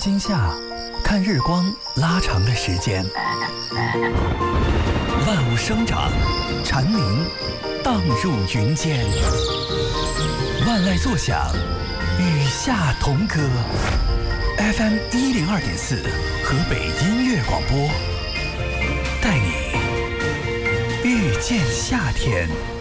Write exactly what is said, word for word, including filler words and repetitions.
今夏，看日光拉长了时间。万物生长，蝉鸣荡入云间。万籁作响，与夏同歌。F M 一零二点四，河北音乐广播，带你遇见夏天。